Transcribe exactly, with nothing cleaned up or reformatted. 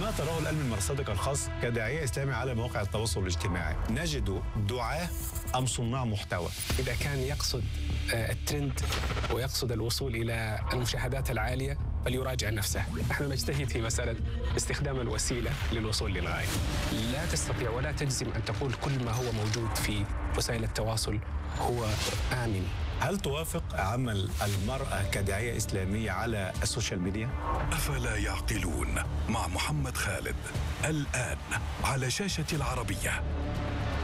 ما تراه الآن من مرصدك الخاص كداعية إسلامي على مواقع التواصل الاجتماعي، نجد دعاة أم صناع محتوى؟ إذا كان يقصد الترند ويقصد الوصول إلى المشاهدات العالية فليراجع نفسه. نحن نجتهد في مسألة استخدام الوسيلة للوصول للغاية. لا تستطيع ولا تجزم أن تقول كل ما هو موجود في وسائل التواصل هو آمن. هل توافق عمل المرأة كداعية إسلامية على السوشيال ميديا؟ أفلا يعقلون مع محمد خالد الآن على شاشة العربية.